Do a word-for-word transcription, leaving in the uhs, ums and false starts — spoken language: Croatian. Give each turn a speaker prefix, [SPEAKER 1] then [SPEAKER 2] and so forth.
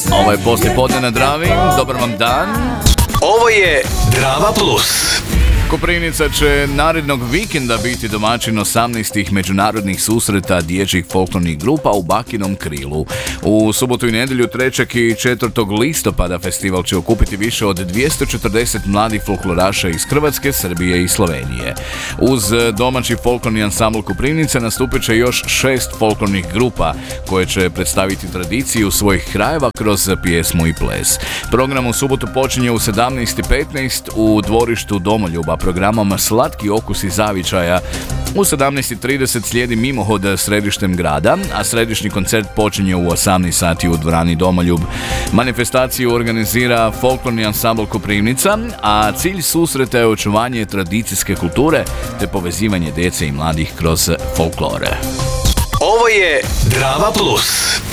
[SPEAKER 1] Ovo je poslijepodne na Dravi, dobar vam dan.
[SPEAKER 2] Ovo je Drava Plus.
[SPEAKER 1] Koprivnica će narednog vikenda biti domaćin osamnaestih međunarodnih susreta dječjih folklornih grupa u Bakinom krilu. U subotu i nedjelju trećeg i četvrtog listopada festival će okupiti više od dvjesto četrdeset mladih folkloraša iz Hrvatske, Srbije i Slovenije. Uz domaći folklorni ansambl Koprivnice nastupit će još šest folklornih grupa koje će predstaviti tradiciju svojih krajeva kroz pjesmu i ples. Program u subotu počinje u sedamnaest i petnaest u dvorištu Domoljuba programom Slatki okusi zavičaja. U sedamnaest i trideset slijedi mimohod središtem grada, a središnji koncert počinje u osamnaest sati u dvorani Domoljub. Manifestaciju organizira folklorni ansambl Koprivnica, a cilj susreta je očuvanje tradicijske kulture te povezivanje djece i mladih kroz folklore.
[SPEAKER 2] Ovo je Drava Plus.